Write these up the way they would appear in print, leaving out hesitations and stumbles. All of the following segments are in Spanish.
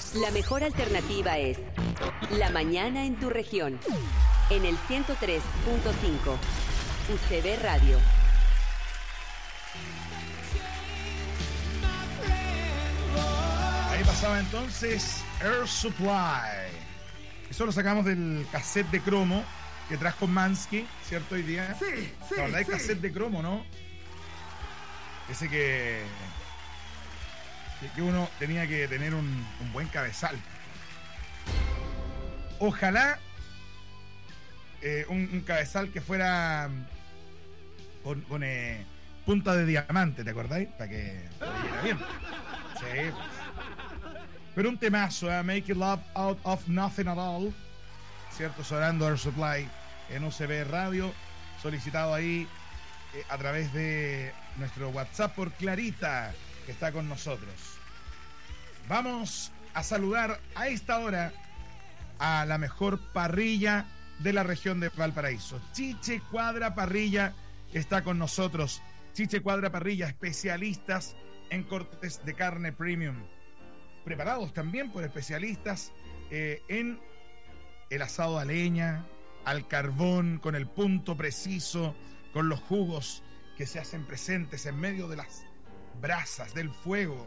La mejor alternativa es La Mañana en tu región, en el 103.5 UCB Radio. Ahí pasaba entonces Air Supply. Eso lo sacamos del cassette de cromo que trajo Mansky, ¿cierto? Hoy día. Sí. La verdad, el cassette de cromo, ¿no? Ese que uno tenía que tener un buen cabezal. Ojalá un cabezal que fuera con punta de diamante, ¿te acordáis? Para que leyera bien. Sí, pues. Pero un temazo, Make It Love Out of Nothing at All, ¿cierto? Sonando Air Supply en UCB Radio, solicitado ahí a través de nuestro WhatsApp por Clarita, que está con nosotros. Vamos a saludar a esta hora a la mejor parrilla de la región de Valparaíso. Chiche Cuadra Parrilla está con nosotros. Chiche Cuadra Parrilla, especialistas en cortes de carne premium. Preparados también por especialistas en el asado a leña, al carbón, con el punto preciso, con los jugos que se hacen presentes en medio de las brasas, del fuego,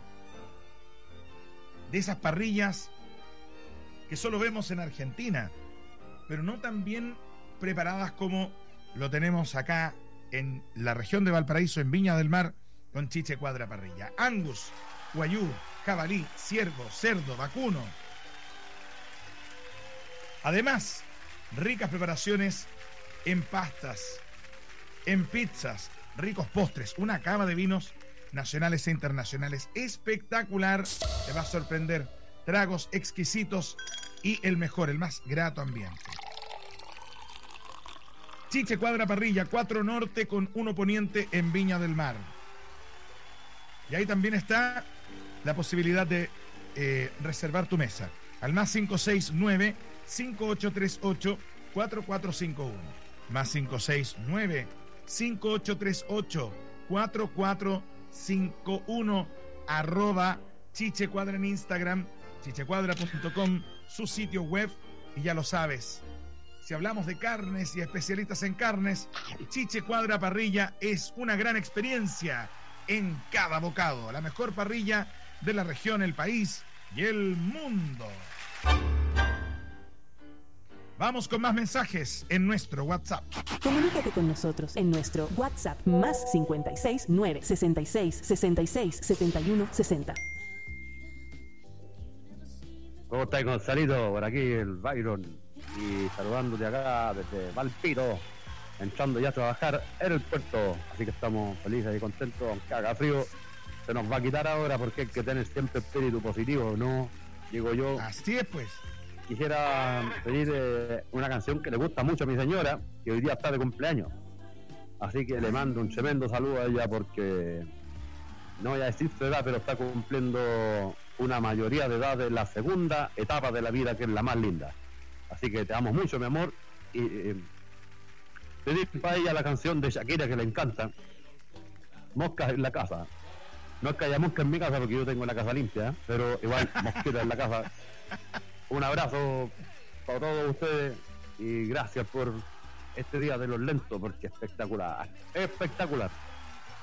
de esas parrillas que solo vemos en Argentina, pero no tan bien preparadas como lo tenemos acá en la región de Valparaíso, en Viña del Mar, con Chiche Cuadra Parrilla. Angus, guayú, jabalí, ciervo, cerdo, vacuno. Además, ricas preparaciones en pastas, en pizzas, ricos postres, una cava de vinos nacionales e internacionales espectacular. Te va a sorprender. Tragos exquisitos y el mejor, el más grato ambiente. Chiche Cuadra Parrilla, 4 Norte con 1 Poniente en Viña del Mar. Y ahí también está la posibilidad de reservar tu mesa al más 569-5838-4451. Más 569-5838-4451. Arroba Chiche Cuadra en Instagram, chichecuadra.com, su sitio web. Y ya lo sabes, si hablamos de carnes y especialistas en carnes, Chiche Cuadra Parrilla es una gran experiencia en cada bocado. La mejor parrilla de la región, el país y el mundo. Vamos con más mensajes en nuestro WhatsApp. Comunícate con nosotros en nuestro WhatsApp más 56 9 66 66 71 60. ¿Cómo estás, Gonzalito? Por aquí el Byron y saludándote acá desde Valpiro, entrando ya a trabajar en el puerto, así que estamos felices y contentos, aunque haga frío. Se nos va a quitar ahora porque hay que tener siempre espíritu positivo, ¿no? Digo yo. Así es, pues. Quisiera pedir una canción que le gusta mucho a mi señora, que hoy día está de cumpleaños. Así que le mando un tremendo saludo a ella porque no voy a decir su edad, pero está cumpliendo una mayoría de edad de la segunda etapa de la vida, que es la más linda. Así que te amo mucho, mi amor. Y pedir para ella la canción de Shakira que le encanta, Moscas en la casa. No es que haya moscas en mi casa porque yo tengo la casa limpia, pero igual mosquitas en la casa. Un abrazo para todos ustedes y gracias por este día de los lentos, porque espectacular, espectacular.